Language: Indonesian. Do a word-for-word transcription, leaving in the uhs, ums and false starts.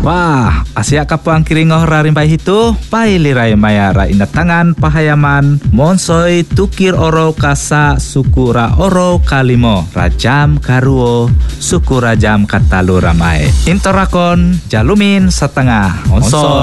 Wah, Asia kapuang kiringoh rarimpai hitu, pailirai maya ra inat tangan pahayaman, monsoi tukir oro kasa sukura oro kalimo, rajam karuo, suku rajam katalu ramai. Intorakon, jalumin setengah, monsoi.